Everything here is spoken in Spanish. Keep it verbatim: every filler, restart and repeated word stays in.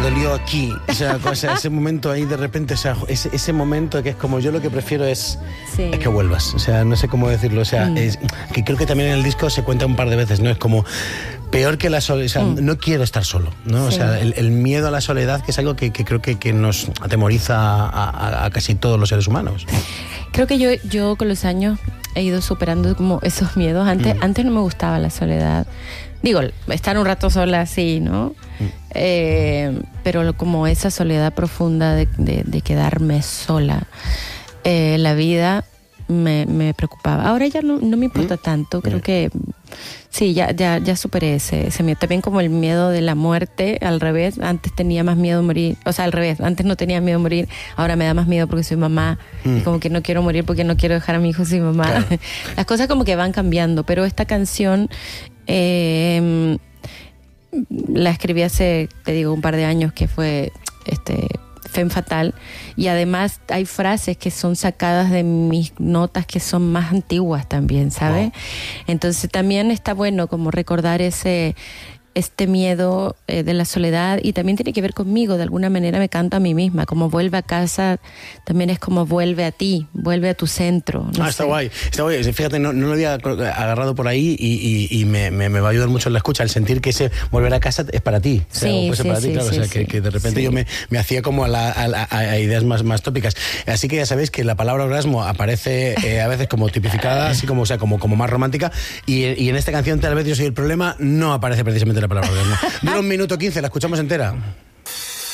dolió aquí. O sea, cosa, ese momento ahí de repente, o sea, ese, ese momento que es como yo lo que prefiero es, sí. es que vuelvas. O sea, no sé cómo decirlo. O sea, mm. es, que creo que también en el disco se cuenta un par de veces, ¿no? Es como peor que la soledad. O sea, mm. no quiero estar solo, ¿no? Sí. O sea, el, el miedo a la soledad, que es algo que, que creo que, que nos atemoriza a, a, a casi todos los seres humanos. Creo que yo, yo con los años he ido superando como esos miedos. Antes, mm. antes no me gustaba la soledad. Digo, estar un rato sola, sí, ¿no? Mm. Eh, pero como esa soledad profunda de, de, de quedarme sola, eh, la vida me, me preocupaba. Ahora ya no, no me importa mm. tanto, creo mm. que sí, ya, ya, ya superé ese, ese miedo. También como el miedo de la muerte, al revés. Antes tenía más miedo a morir, o sea, al revés. Antes no tenía miedo a morir, ahora me da más miedo porque soy mamá. Mm. Y como que no quiero morir porque no quiero dejar a mi hijo sin mamá. Claro. Las cosas como que van cambiando, pero esta canción eh, la escribí hace, te digo, un par de años, que fue este Femme Fatale, y además hay frases que son sacadas de mis notas que son más antiguas también, ¿sabes? Wow. Entonces también está bueno como recordar ese este miedo eh, de la soledad, y también tiene que ver conmigo, de alguna manera me canto a mí misma, como vuelve a casa, también es como vuelve a ti, vuelve a tu centro. No ah, sé. está guay, está guay, fíjate, no, no lo había agarrado por ahí y, y, y me, me, me va a ayudar mucho en la escucha, el sentir que ese volver a casa es para ti, o sea, sí, puede ser sí, para ti, sí, claro, sí, o sea, sí, que, que de repente sí. yo me, me hacía como a, la, a, a, a ideas más, más tópicas, así que ya sabéis que la palabra orgasmo aparece eh, a veces como tipificada, así como, o sea, como, como más romántica, y, y en esta canción Tal vez yo soy el problema no aparece precisamente la palabra orgasmo. Dura un minuto quince, la escuchamos entera.